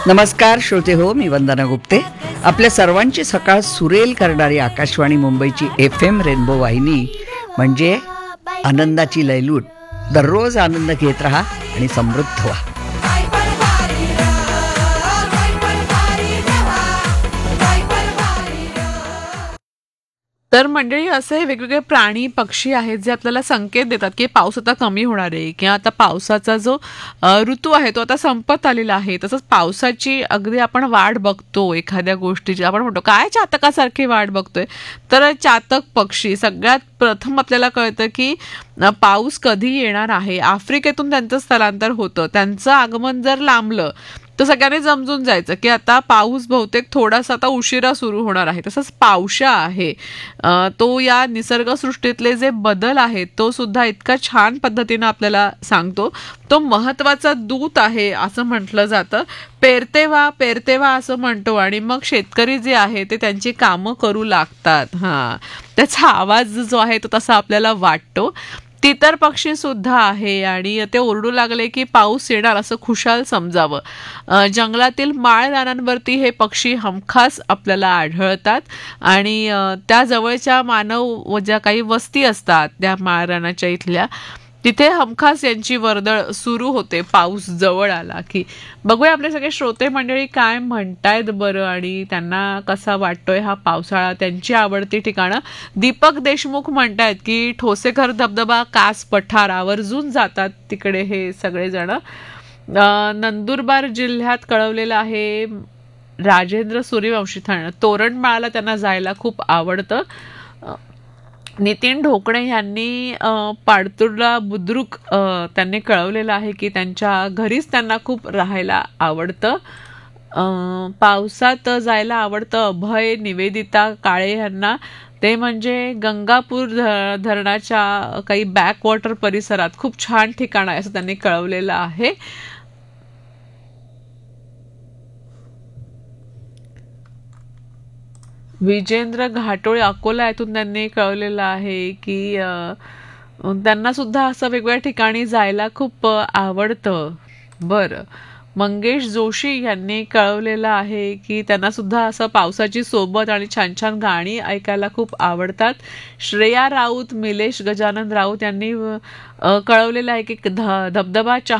नमस्कार श्रोते हो, मी वंदना गुप्ते. आपल्या सर्वांची सकाळ सुरेल करणारी आकाशवाणी मुंबईची FM रेनबो वाहिनी म्हणजे आनंदाची लयलूट. दररोज आनंद घेत राहा आणि समृद्ध व्हा. तर मंडळी, असे वेगवेगळे प्राणी पक्षी आहेत जे आपल्याला संकेत देतात की पाऊस आता कमी होणार आहे किंवा आता पावसाचा जो ऋतू आहे तो आता संपत आलेला आहे. तसंच पावसाची अगदी आपण वाट बघतो, एखाद्या गोष्टीची आपण म्हणतो काय चातकासारखी वाट बघतोय. तर चातक पक्षी सगळ्यात प्रथम आपल्याला कळतं की पाऊस कधी येणार आहे. आफ्रिकेतून त्यांचं स्थलांतर होतं, त्यांचं आगमन जर लांबलं तर सगळ्यांनी समजून जायचं की आता पाऊस बहुतेक थोडासा आता उशिरा सुरू होणार आहे. तसंच पावसा आहे, तो या निसर्गसृष्टीतले जे बदल आहेत तो सुद्धा इतका छान पद्धतीनं आपल्याला सांगतो. तो महत्वाचा दूत आहे असं म्हटलं जातं. पेरते व्हा असं म्हणतो आणि मग शेतकरी जे आहे ते त्यांची कामं करू लागतात. त्याचा आवाज जो आहे तो तसा आपल्याला वाटतो. तितर पक्षी सुद्धा आहे आणि ते ओरडू लागले की पाऊस येणार असं खुशाल समजावं. जंगलातील माळ रानांवरती हे पक्षी हमखास आपल्याला आढळतात आणि त्या जवळच्या मानव ज्या काही वस्ती असतात त्या माळ रानाच्या इथल्या, तिथे हमखास यांची वर्दळ सुरू होते पाऊस जवळ आला की. बघूया आपले सगळे श्रोते मंडळी काय म्हणतायत बरं आणि त्यांना कसा वाटतोय हा पावसाळा, त्यांची आवडती ठिकाणं. दीपक देशमुख म्हणतायत की ठोसेघर धबधबा, कास पठार आवर्जून जातात तिकडे हे सगळेजण. नंदुरबार जिल्ह्यात कळवलेलं आहे राजेंद्र सूर्यवंशी, तोरणमाळाला त्यांना जायला खूप आवडतं. नितीन ढोकणे यांनी पाडतुर्ला बुद्रुक त्यांनी कळवलेलं आहे की त्यांच्या घरीच त्यांना खूप राहायला आवडतं. पावसात जायला आवडतं अभय निवेदिता काळे यांना. ते म्हणजे गंगापूर धरणाच्या काही बॅकवॉटर परिसरात खूप छान ठिकाण आहे असं त्यांनी कळवलेलं आहे. विजेंद्र घाटोळे अकोला येथून त्यांनी कळवलेलं आहे की त्यांना सुद्धा असं वेगवेगळ्या ठिकाणी जायला खूप आवडतं. बरं, मंगेश जोशी यांनी कळवलेलं आहे की त्यांना सुद्धा असं पावसाची सोबत आणि छान छान गाणी ऐकायला खूप आवडतात. श्रेया राऊत, मिलेश गजानन राऊत यांनी कळवलेलं आहे की धबधबा